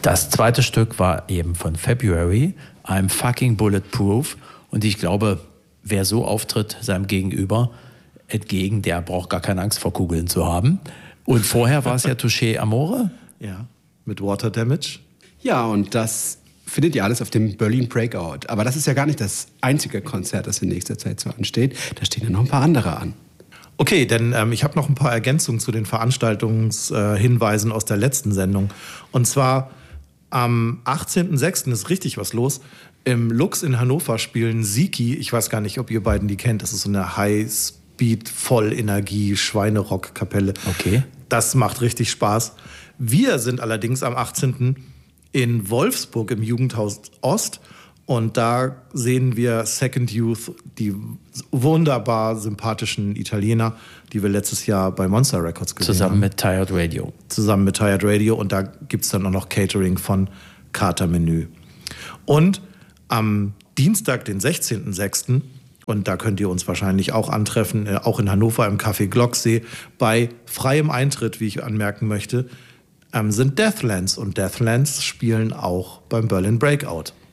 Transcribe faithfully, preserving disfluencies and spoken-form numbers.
Das zweite Stück war eben von February, I'm Fucking Bulletproof. Und ich glaube, wer so auftritt seinem Gegenüber entgegen, der braucht gar keine Angst vor Kugeln zu haben. Und vorher war es ja Touché Amore. Ja, mit Water Damage. Ja, und das findet ihr alles auf dem Berlin Breakout. Aber das ist ja gar nicht das einzige Konzert, das in nächster Zeit so ansteht. Da stehen ja noch ein paar andere an. Okay, denn ähm, ich habe noch ein paar Ergänzungen zu den Veranstaltungshinweisen äh, aus der letzten Sendung. Und zwar am achtzehnten sechsten ist richtig was los. Im Lux in Hannover spielen Siki. Ich weiß gar nicht, ob ihr beiden die kennt. Das ist so eine High-Speed, Vollenergie, Schweinerock-Kapelle. Okay. Das macht richtig Spaß. Wir sind allerdings am achtzehnten in Wolfsburg im Jugendhaus Ost. Und da sehen wir Second Youth, die wunderbar sympathischen Italiener, die wir letztes Jahr bei Monster Records gesehen haben. Zusammen mit Tired Radio. Zusammen mit Tired Radio. Und da gibt es dann auch noch Catering von Kater Menü. Und am Dienstag, den sechzehnten sechsten, und da könnt ihr uns wahrscheinlich auch antreffen, äh, auch in Hannover im Café Glocksee, bei freiem Eintritt, wie ich anmerken möchte, ähm, sind Deathlands. Und Deathlands spielen auch beim Berlin Breakout.